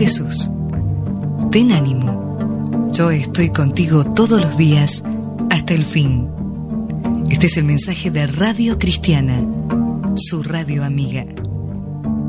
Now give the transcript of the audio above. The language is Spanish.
Jesús. Ten ánimo, yo estoy contigo todos los días hasta el fin. Este es el mensaje de Radio Cristiana, su radio amiga.